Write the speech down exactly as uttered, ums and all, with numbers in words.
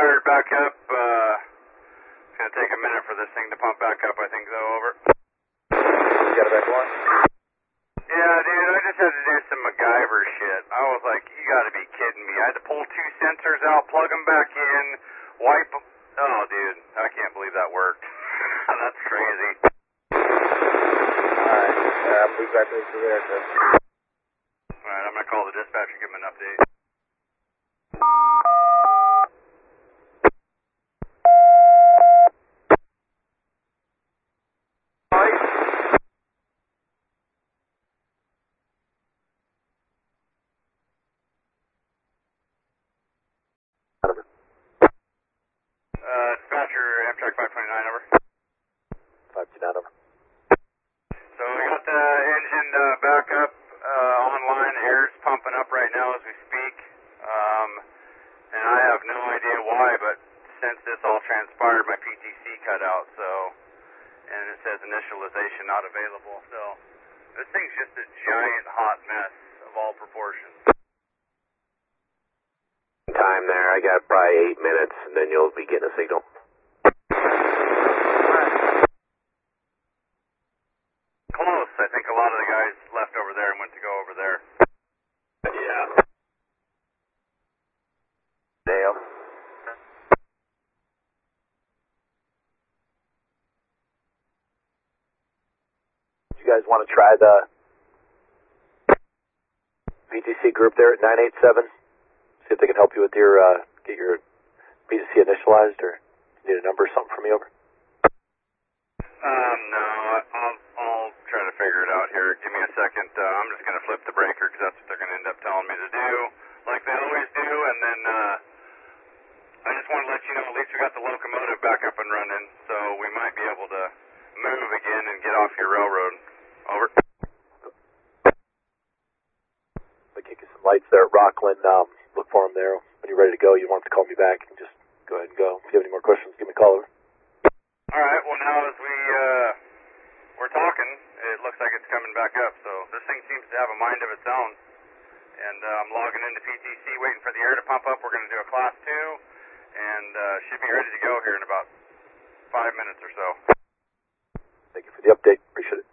fired back up. Uh, it's going to take a minute for this thing to pump back up, I think, though. Over. You got it back on? Yeah, dude, I just had to do some MacGyver shit. I was like, you got to be kidding me. I had to pull two sensors out, plug them back in, wipe them. Oh, dude, I can't believe that worked. That's crazy. Alright, uh, move back over there, so. Alright, I'm going to call the dispatcher, give him an update. Uh, dispatcher, Amtrak five twenty-nine, over. five two nine, over. So we got the engine uh, back up uh, online. Air's pumping up right now as we speak. Um, and I have no idea why, but since this all transpired, my P T C cut out, so, and it says initialization not available, so this thing's just a giant hot mess of all proportions. Time there, I got probably eight minutes, and then you'll be getting a signal. Close. I think a lot of the guys left over there and went to go over there. Yeah. Dale. You guys want to try the P T C group there at nine eight seven? See if they can help you with your, uh, get your P T C initialized, or need a number or something from me, over? Um, no, I'll, I'll try to figure it out here. Give me a second. Uh, I'm just going to flip the breaker because that's what they're going to end up telling me to do, like they always do. And then uh, I just want to let you know, at least we got the locomotive back up and running, so we might be able to move again and get off your railroad. Over. I'll kick you some lights there at Rockland. Um, look for them there. When you're ready to go, you want to call me back, and just go ahead and go. If you have any more questions, give me a call, over. All right, well, now as we, uh, we're talking, it looks like it's coming back up, so this thing seems to have a mind of its own. And uh, I'm logging into P T C, waiting for the air to pump up. We're going to do a class two, and uh, should be ready to go here in about five minutes or so. Thank you for the update. Appreciate it.